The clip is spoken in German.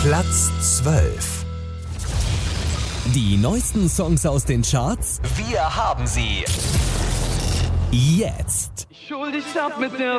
Platz 12. Die neuesten Songs aus den Charts? Wir haben sie. Jetzt. Schuld, ich hab mit der